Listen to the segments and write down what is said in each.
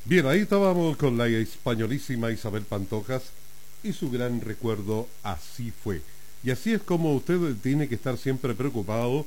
Bien, ahí estábamos con la españolísima Isabel Pantojas y su gran recuerdo, así fue. Y así es como usted tiene que estar siempre preocupado,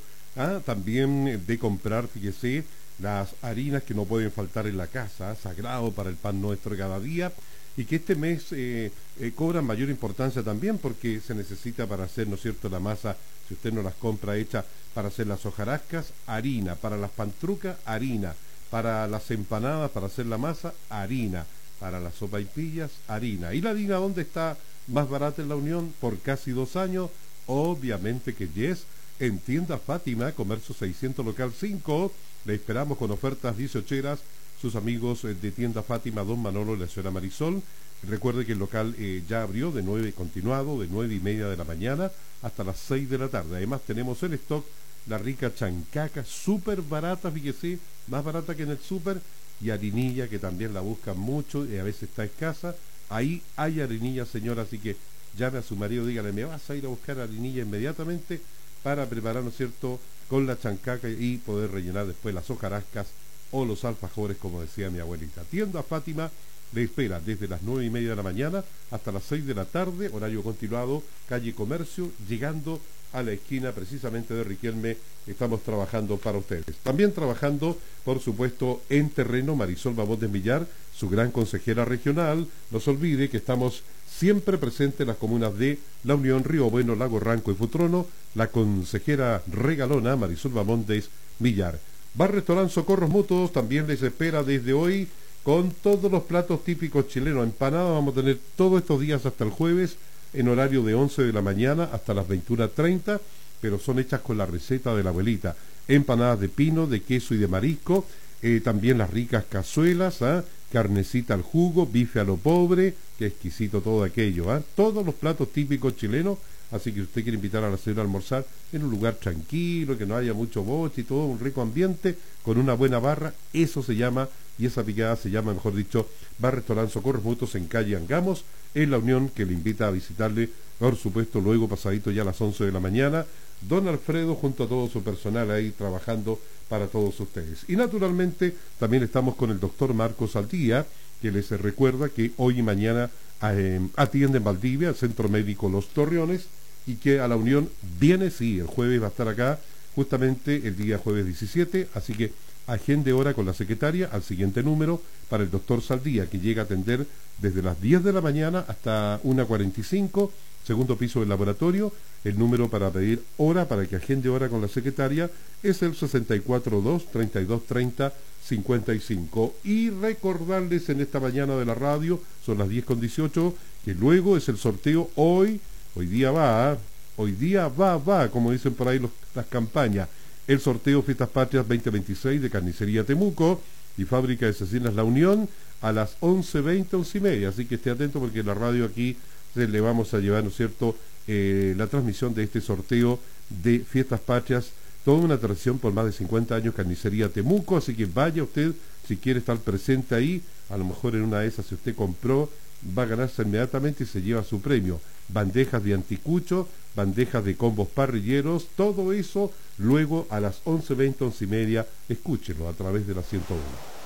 también de comprar, fíjese, las harinas que no pueden faltar en la casa, sagrado para el pan nuestro cada día, y que este mes cobran mayor importancia también porque se necesita para hacer, ¿no es cierto?, la masa, si usted no las compra hecha para hacer las hojarascas, harina, para las pantrucas, harina, para las empanadas, para hacer la masa, harina, para las sopaipillas, harina. ¿Y la harina dónde está más barata en la Unión? Por casi 2 años, obviamente que yes, en Tienda Fátima, Comercio 600 Local 5, le esperamos con ofertas 18eras, sus amigos de Tienda Fátima, Don Manolo y la señora Marisol. Recuerde que el local ya abrió de 9 continuado, de 9:30 de la mañana hasta las 6 de la tarde. Además tenemos el stock, la rica chancaca, súper barata, fíjese, más barata que en el súper, y harinilla que también la buscan mucho y a veces está escasa. Ahí hay harinilla, señora, así que llame a su marido, dígale, me vas a ir a buscar harinilla inmediatamente para preparar, ¿no es cierto?, con la chancaca y poder rellenar después las hojarascas o los alfajores, como decía mi abuelita. Tienda Fátima le espera desde las 9:30 de la mañana hasta las 6 de la tarde, horario continuado, calle Comercio, llegando a la esquina precisamente de Riquelme. Estamos trabajando para ustedes. También trabajando, por supuesto, en terreno, Marisol Babot de Millar, su gran consejera regional. No se olvide que estamos siempre presentes en las comunas de La Unión, Río Bueno, Lago Ranco y Futrono. La consejera regalona, Marisol Babot de Millar. Bar Restaurante Socorros Mutuos también les espera desde hoy con todos los platos típicos chilenos. Empanadas vamos a tener todos estos días hasta el jueves en horario de 11 de la mañana hasta las 21:30, pero son hechas con la receta de la abuelita. Empanadas de pino, de queso y de marisco, también las ricas cazuelas, carnecita al jugo, bife a lo pobre, qué exquisito todo aquello, todos los platos típicos chilenos. Así que si usted quiere invitar a la señora a almorzar en un lugar tranquilo, que no haya mucho boche y todo, un rico ambiente, con una buena barra, eso se llama, y esa picada se llama, mejor dicho, Bar Restaurante Socorros Mutuos en calle Angamos, en La Unión, que le invita a visitarle, por supuesto, luego pasadito ya a las 11 de la mañana, don Alfredo junto a todo su personal ahí trabajando para todos ustedes. Y naturalmente también estamos con el doctor Marcos Altía, que les recuerda que hoy y mañana atiende en Valdivia, el Centro Médico Los Torreones, y que a La Unión viene, sí, el jueves va a estar acá, justamente el día jueves 17, así que agende hora con la secretaria al siguiente número para el doctor Saldía, que llega a atender desde las 10 de la mañana hasta 1:45, segundo piso del laboratorio. El número para pedir hora, para que agende hora con la secretaria, es el 642-3230-55. Y recordarles en esta mañana de la radio, son las 10:18, que luego es el sorteo hoy día va, como dicen por ahí las campañas, el sorteo Fiestas Patrias 2026 de Carnicería Temuco y Fábrica de Cecinas La Unión a las 11:20, 11:30, así que esté atento porque en la radio aquí le vamos a llevar, ¿no es cierto?, la transmisión de este sorteo de Fiestas Patrias, toda una tradición por más de 50 años, Carnicería Temuco, así que vaya usted si quiere estar presente ahí, a lo mejor en una de esas si usted compró, va a ganarse inmediatamente y se lleva su premio. Bandejas de anticucho, bandejas de combos parrilleros, todo eso luego a las 11:20, 11:30, escúchenlo a través de la 101.